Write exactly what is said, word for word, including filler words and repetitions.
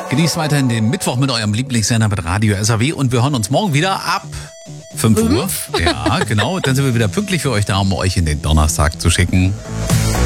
Genießt weiterhin den Mittwoch mit eurem Lieblingssender mit Radio S A W und wir hören uns morgen wieder ab fünf Uhr. Ja, genau. Dann sind wir wieder pünktlich für euch da, um euch in den Donnerstag zu schicken.